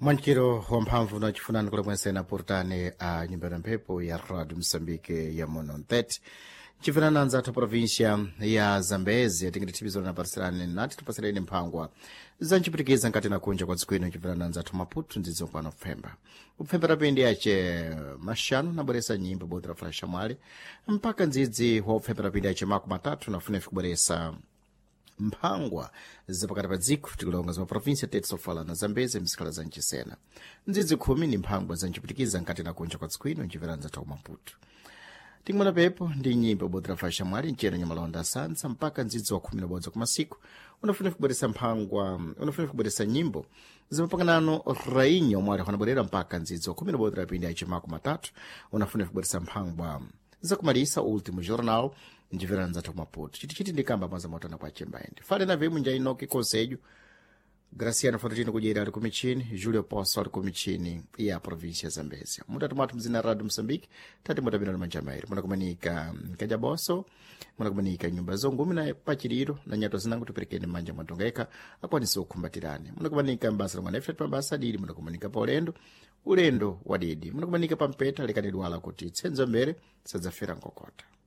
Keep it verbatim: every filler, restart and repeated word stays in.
mwankiro wa mphamvu na chifunani kulemwesena portane a nyumba ya mphepo ya Radio Moçambique ya Monontet chifanana anzathu província ya Zambezi yatingiti tipizona na parcelane nati tipasireni mphangwa zanchipitikiza nkati na kunja kwa dzikwino chifanana anzathu Maputo ndizo kwa Novemba kupfemba rapindi yace mashanu na boresa nyimbo bodra flasha mwali mpaka ndzidzi wa kupfemba rapindi yace maku matatu na funefi kuboresa mphangwa zapakati pa dziko tikulonga za província tete sofala na Zambezi mzikhala za nchisena ndzidzi khumi ni mphangwa zanchipitikiza nkati na kunja kwa dzikwino chifanana anzathu Maputo ting'wana pepo ndi nyimbo bodra fasha mwali ncena nyamalonda asanza mpaka ndzidzi wa khumi na bodza kumasiku unafuna kuboresa mphangwa unafuna kuboresa nyimbo zimapanganano rainyo mwali kwanabwerera mpaka ndzidzi wa khumi na bodza rapindi yace maku matatu unafuna kuboresa mphangwa zakumalisa ultimo jornal njivera nzathu Maputo chitichiti ndikamba maza motana kwa chembaende fale na vemu njainoki konselho Graciano Fortino kudyera ali kumichini Júlio Poço ali kumichini ya província Zambezi mutatu mwathu mzina Radio Moçambique tati mutapita na manjamairi munakumanika Kajaboso munakumanika nyumba zongumi na pachiriro na nyato zinangu tuperekeni manja mwatongeka akwanisa kukumbatirani munakumanika mbasa la mwana efet pambasa didi munakumanika pa ulendo ulendo wa didi munakumanika pampeta lekanidwala kuti tsenzo mbere sadzafera nkokota